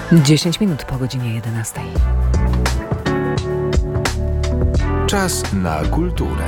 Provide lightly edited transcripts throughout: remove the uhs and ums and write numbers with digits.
10 minut po godzinie 11. Czas na kulturę.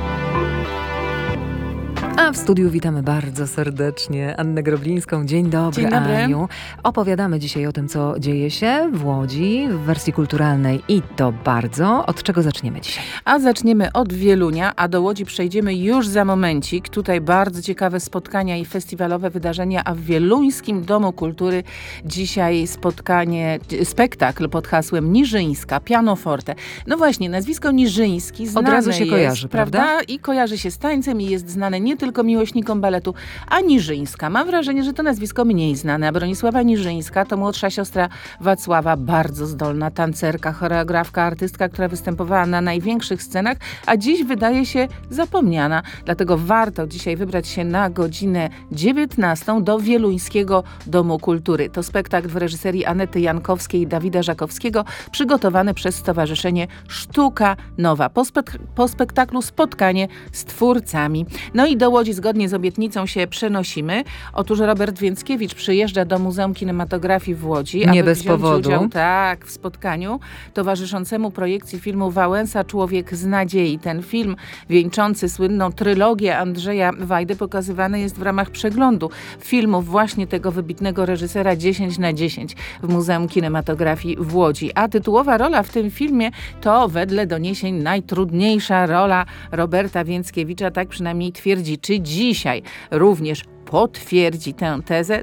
A w studiu witamy bardzo serdecznie Annę Groblińską. Dzień dobry, Dzień dobry. Aniu. Opowiadamy dzisiaj o tym, co dzieje się w Łodzi w wersji kulturalnej i to bardzo. Od czego zaczniemy dzisiaj? A zaczniemy od Wielunia, a do Łodzi przejdziemy już za momencik. Tutaj bardzo ciekawe spotkania i festiwalowe wydarzenia, a w Wieluńskim Domu Kultury dzisiaj spektakl pod hasłem Niżyńska, pianoforte. No właśnie, nazwisko Niżyński znane Od razu się jest, kojarzy, prawda? I kojarzy się z tańcem i jest znane nie tylko miłośnikom baletu, a Niżyńska. Mam wrażenie, że to nazwisko mniej znane, a Bronisława Niżyńska to młodsza siostra Wacława, bardzo zdolna tancerka, choreografka, artystka, która występowała na największych scenach, a dziś wydaje się zapomniana. Dlatego warto dzisiaj wybrać się na godzinę 19 do Wieluńskiego Domu Kultury. To spektakl w reżyserii Anety Jankowskiej i Dawida Żakowskiego, przygotowany przez Stowarzyszenie Sztuka Nowa. Po spektaklu spotkanie z twórcami. No i do Łodzi zgodnie z obietnicą się przenosimy. Otóż Robert Więckiewicz przyjeżdża do Muzeum Kinematografii w Łodzi, Nie aby bez wziąć powodu. udział w spotkaniu towarzyszącemu projekcji filmu Wałęsa Człowiek z nadziei. Ten film wieńczący słynną trylogię Andrzeja Wajdy pokazywany jest w ramach przeglądu filmów właśnie tego wybitnego reżysera 10/10 w Muzeum Kinematografii w Łodzi. A tytułowa rola w tym filmie to wedle doniesień najtrudniejsza rola Roberta Więckiewicza, tak przynajmniej twierdzi. Czy dzisiaj również potwierdzi tę tezę?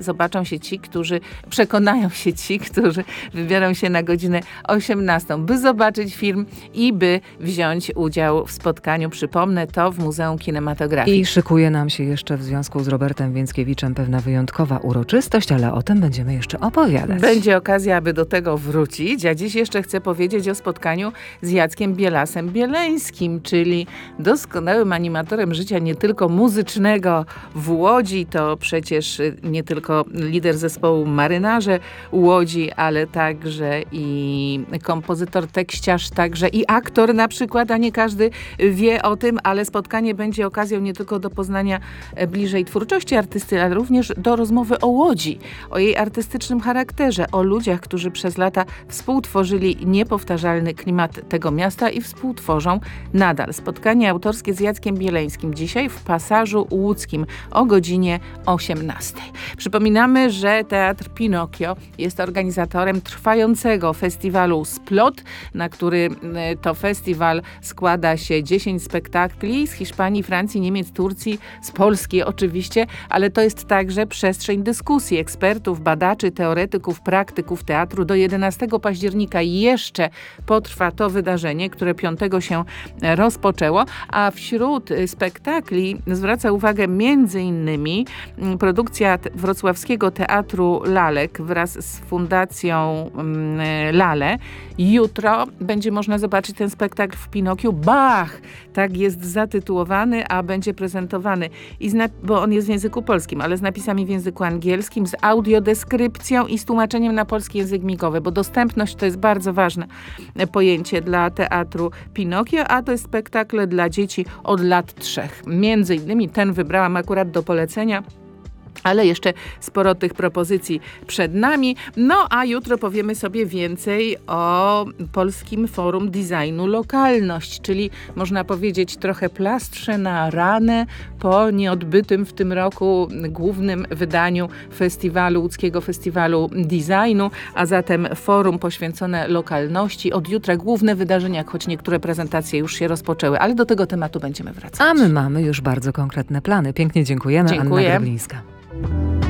Przekonają się ci, którzy wybiorą się na godzinę 18, by zobaczyć film i by wziąć udział w spotkaniu. Przypomnę, to w Muzeum Kinematografii. I szykuje nam się jeszcze w związku z Robertem Więckiewiczem pewna wyjątkowa uroczystość, ale o tym będziemy jeszcze opowiadać. Będzie okazja, aby do tego wrócić, a dziś jeszcze chcę powiedzieć o spotkaniu z Jackiem Bielasem Bieleńskim, czyli doskonałym animatorem życia nie tylko muzycznego w Łodzi. To przecież nie tylko lider zespołu Marynarze Łodzi, ale także i kompozytor, tekściarz, także i aktor na przykład, a nie każdy wie o tym, ale spotkanie będzie okazją nie tylko do poznania bliżej twórczości artysty, ale również do rozmowy o Łodzi, o jej artystycznym charakterze, o ludziach, którzy przez lata współtworzyli niepowtarzalny klimat tego miasta i współtworzą nadal. Spotkanie autorskie z Jackiem Bieleńskim dzisiaj w Pasażu Łódzkim o godzinie 18. Przypominamy, że Teatr Pinokio jest organizatorem trwającego festiwalu Splot, na który to festiwal składa się 10 spektakli z Hiszpanii, Francji, Niemiec, Turcji, z Polski oczywiście, ale to jest także przestrzeń dyskusji ekspertów, badaczy, teoretyków, praktyków teatru. Do 11 października jeszcze potrwa to wydarzenie, które 5 się rozpoczęło, a wśród spektakli zwraca uwagę między innymi produkcja Wrocławskiego Teatru Lalek wraz z Fundacją Lale. Jutro będzie można zobaczyć ten spektakl w Pinokiu. Bach! Tak jest zatytułowany, a będzie prezentowany, bo on jest w języku polskim, ale z napisami w języku angielskim, z audiodeskrypcją i z tłumaczeniem na polski język migowy, bo dostępność to jest bardzo ważne pojęcie dla Teatru Pinokio, a to jest spektakl dla dzieci od lat 3. Między innymi ten wybrałam akurat do polecenia. Ale jeszcze sporo tych propozycji przed nami. No a jutro powiemy sobie więcej o Polskim Forum Designu Lokalność, czyli można powiedzieć trochę plastrze na ranę po nieodbytym w tym roku głównym wydaniu Łódzkiego Festiwalu Designu, a zatem forum poświęcone lokalności. Od jutra główne wydarzenia, choć niektóre prezentacje już się rozpoczęły, ale do tego tematu będziemy wracać. A my mamy już bardzo konkretne plany. Pięknie dziękujemy. Dziękuję. Anna Groblińska.